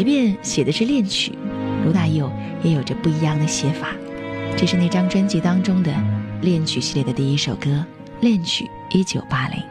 即便写的是恋曲，罗大佑也有着不一样的写法。这是那张专辑当中的恋曲系列的第一首歌，恋曲1980。